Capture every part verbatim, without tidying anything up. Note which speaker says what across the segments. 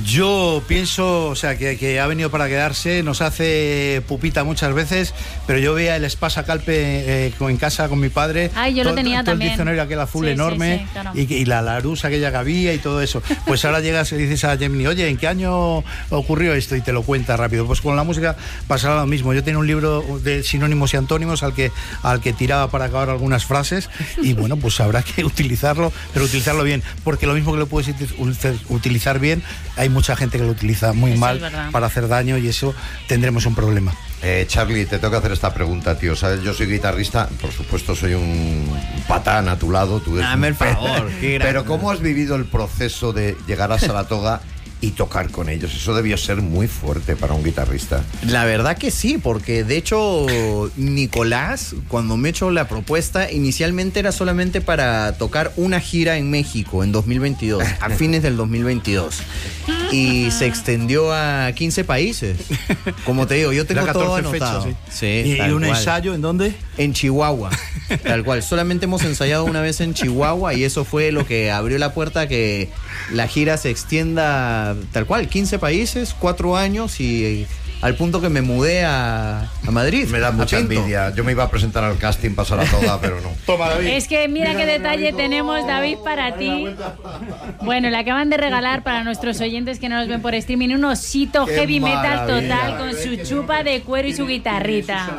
Speaker 1: Yo pienso, o sea, que, que ha venido para quedarse, nos hace pupita muchas veces, pero yo veía el Espasa Calpe eh, en casa con mi padre.
Speaker 2: Ay, yo
Speaker 1: todo,
Speaker 2: lo tenía
Speaker 1: todo
Speaker 2: también.
Speaker 1: El diccionario aquel azul
Speaker 2: sí,
Speaker 1: enorme,
Speaker 2: sí, sí, claro.
Speaker 1: y, y la Larousse aquella que había y todo eso. Pues ahora llegas y dices a Gemini, oye, ¿en qué año ocurrió esto? Y te lo cuenta rápido. Pues con la música pasará lo mismo. Yo tenía un libro de sinónimos y antónimos al que, al que tiraba para acabar algunas frases, y bueno, pues habrá que utilizarlo, pero utilizarlo bien, porque lo mismo que lo puedes utilizar bien, hay mucha gente que lo utiliza muy
Speaker 2: Eso
Speaker 1: mal para hacer daño, y eso tendremos un problema.
Speaker 3: Eh, Charlie, te tengo que hacer esta pregunta, tío. ¿Sabes? Yo soy guitarrista, por supuesto soy un patán a tu lado. Tú eres
Speaker 4: Dame
Speaker 3: un
Speaker 4: el favor.
Speaker 3: Pero ¿cómo has vivido el proceso de llegar a Saratoga y tocar con ellos? Eso debió ser muy fuerte para un guitarrista.
Speaker 4: La verdad que sí, porque de hecho Nicolás, cuando me echó la propuesta, inicialmente era solamente para tocar una gira en México en dos mil veintidós, a fines del dos mil veintidós. Y se extendió a quince países. Como te digo, yo tengo todo anotado.
Speaker 1: Fechas, sí.
Speaker 4: Sí,
Speaker 1: ¿Y, y un
Speaker 4: cual.
Speaker 1: ensayo en dónde?
Speaker 4: En Chihuahua, tal cual. Solamente hemos ensayado una vez en Chihuahua, y eso fue lo que abrió la puerta a que la gira se extienda tal cual, quince países, cuatro años, y al punto que me mudé a, a Madrid.
Speaker 3: Me da mucha envidia. Yo me iba a presentar al casting para Saratoga, pero no.
Speaker 1: Toma, David.
Speaker 2: Es que mira, mira qué detalle amigo. Tenemos, David, para ti. Bueno, le acaban de regalar para nuestros oyentes que no nos ven por streaming un osito qué heavy metal total con su chupa de cuero y su guitarrita.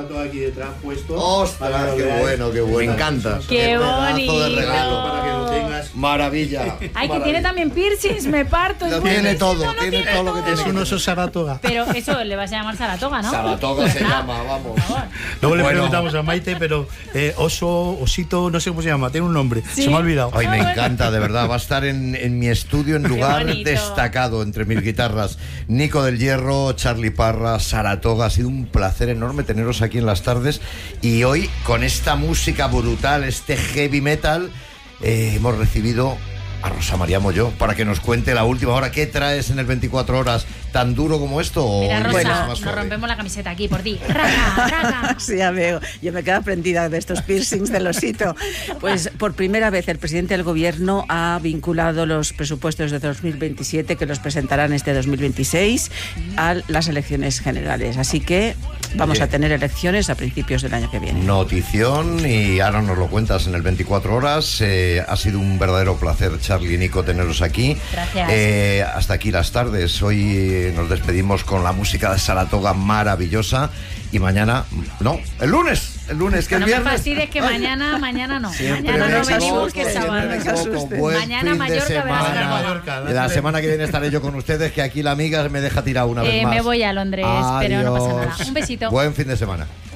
Speaker 3: ¡Ostras, qué bueno, qué bueno!
Speaker 4: Me encanta.
Speaker 2: ¡Qué bonito!
Speaker 3: De regalo para que lo tengas. Maravilla.
Speaker 2: Ay,
Speaker 3: Maravilla.
Speaker 2: que tiene también piercings, me parto.
Speaker 3: Lo tiene todo, tiene, tiene todo lo que tiene.
Speaker 1: Es un oso Saratoga.
Speaker 2: Pero eso le vas a llamar Saratoga, ¿no?
Speaker 3: Saratoga se llama, vamos.
Speaker 1: Luego le
Speaker 3: Bueno.
Speaker 1: preguntamos a Maite, pero eh, oso, osito, no sé cómo se llama, tiene un nombre,
Speaker 2: ¿Sí?
Speaker 1: se me ha olvidado.
Speaker 3: Ay, me encanta, de verdad. Va a estar en, en mi estudio en lugar
Speaker 2: bonito.
Speaker 3: destacado entre mis guitarras. Nico del Hierro, Charlie Parra, Saratoga. Ha sido un placer enorme teneros aquí en las tardes. Y hoy, con esta música brutal, este heavy metal, eh, hemos recibido a Rosa María Molló para que nos cuente la última hora. ¿Qué traes en el veinticuatro horas? ¿Tan duro como esto? ¿O
Speaker 2: Mira, Rosa,
Speaker 3: bueno,
Speaker 2: nos rompemos la camiseta aquí por ti. Raca, raca.
Speaker 5: Sí, amigo, yo me quedo prendida de estos piercings del osito. Pues por primera vez el presidente del gobierno ha vinculado los presupuestos de dos mil veintisiete, que los presentarán este dos mil veintiséis, a las elecciones generales. Así que vamos
Speaker 3: Oye,
Speaker 5: a tener elecciones a principios del año que viene.
Speaker 3: Notición, y ahora nos lo cuentas en el veinticuatro horas. Eh, ha sido un verdadero placer, Charlie y Nico, teneros aquí.
Speaker 2: Gracias.
Speaker 3: Eh, hasta aquí las tardes. Hoy nos despedimos con la música de Saratoga maravillosa, y mañana, no, el lunes, el lunes, que
Speaker 2: No
Speaker 3: el
Speaker 2: me
Speaker 3: viernes.
Speaker 2: fastidies que mañana, mañana no.
Speaker 3: Siempre
Speaker 2: Mañana
Speaker 3: me
Speaker 2: no venimos,
Speaker 3: equivoco,
Speaker 2: que
Speaker 3: siempre
Speaker 2: sábado.
Speaker 3: me equivoco. Buen
Speaker 2: Mañana
Speaker 3: fin de
Speaker 2: Mallorca, verás
Speaker 3: semana.
Speaker 2: Mallorca.
Speaker 3: La semana que viene estaré yo con ustedes, que aquí la amiga me deja tirar una vez
Speaker 2: Eh,
Speaker 3: más.
Speaker 2: me voy a Londres, pero no pasa nada.
Speaker 3: Adiós.
Speaker 2: Un besito.
Speaker 3: Buen fin de semana.